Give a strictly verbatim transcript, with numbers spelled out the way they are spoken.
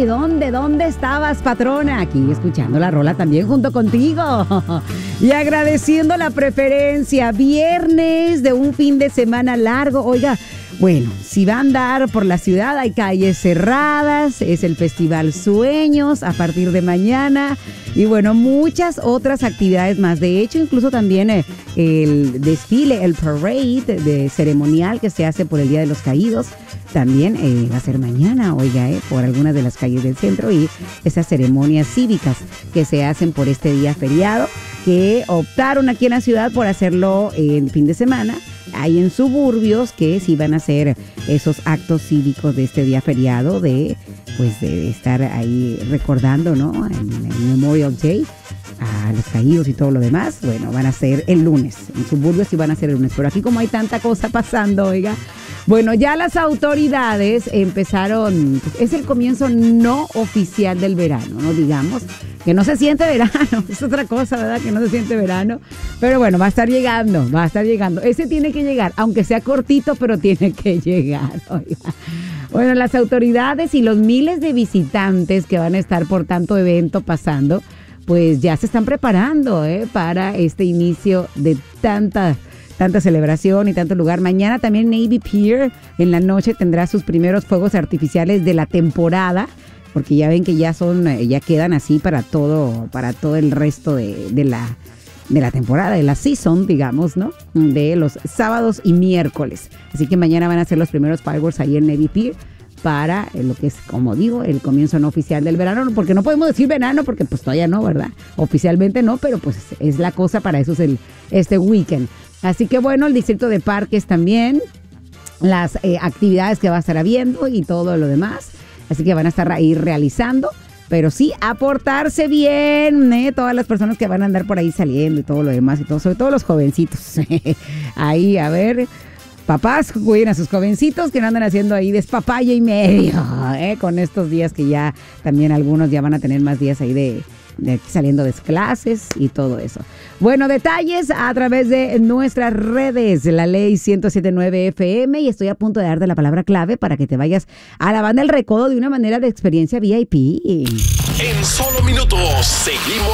¿dónde? ¿Dónde estabas, patrona? Aquí escuchando la rola también junto contigo. Y agradeciendo la preferencia. Viernes de un fin de semana largo. Oiga, bueno, si va a andar por la ciudad, hay calles cerradas, es el Festival Sueños a partir de mañana y bueno, muchas otras actividades más. De hecho, incluso también eh, el desfile, el parade de ceremonial que se hace por el Día de los Caídos, también eh, va a ser mañana, oiga, eh, por algunas de las calles del centro y esas ceremonias cívicas que se hacen por este día feriado, que optaron aquí en la ciudad por hacerlo el fin de semana. Hay en suburbios que sí van a hacer esos actos cívicos de este día feriado de, pues, de estar ahí recordando, ¿no? En el Memorial Day a los caídos y todo lo demás. Bueno, van a ser el lunes. En suburbios sí van a ser el lunes. Pero aquí como hay tanta cosa pasando, oiga. Bueno, ya las autoridades empezaron, pues, es el comienzo no oficial del verano, ¿no? Digamos, que no se siente verano, es otra cosa, ¿verdad? Que no se siente verano, pero bueno, va a estar llegando, va a estar llegando. Ese tiene que llegar, aunque sea cortito, pero tiene que llegar, oiga. Bueno, las autoridades y los miles de visitantes que van a estar por tanto evento pasando, pues ya se están preparando, ¿eh? Para este inicio de tanta... tanta celebración y tanto lugar. Mañana también Navy Pier en la noche tendrá sus primeros fuegos artificiales de la temporada, porque ya ven que ya son, ya quedan así para todo, para todo el resto de, de la de la temporada, de la season, digamos, ¿no? De los sábados y miércoles. Así que mañana van a ser los primeros fireworks ahí en Navy Pier para lo que es, como digo, el comienzo no oficial del verano, porque no podemos decir verano porque pues todavía no, ¿verdad? Oficialmente no, pero pues es la cosa, para eso es el este weekend. Así que bueno, el distrito de parques también, las eh, actividades que va a estar habiendo y todo lo demás. Así que van a estar ahí realizando, pero sí, a portarse bien, ¿eh? Todas las personas que van a andar por ahí saliendo y todo lo demás, y todo, sobre todo los jovencitos. Ahí, a ver, papás, cuiden a sus jovencitos que no andan haciendo ahí despapalle y medio, ¿eh? Con estos días que ya también algunos ya van a tener más días ahí de... de aquí saliendo de clases y todo eso. Bueno, detalles a través de nuestras redes, la ley ciento siete punto nueve F M, y estoy a punto de darte la palabra clave para que te vayas a la banda del recodo de una manera de experiencia V I P. En solo minutos seguimos